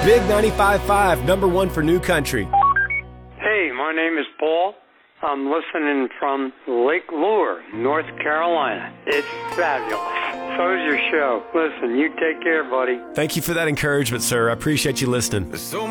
Big 95.5, number one for new country. Hey, my name is Paul. I'm listening from Lake Lure, North Carolina. It's fabulous. So is your show. Listen, you take care, buddy. Thank you for that encouragement, sir. I appreciate you listening.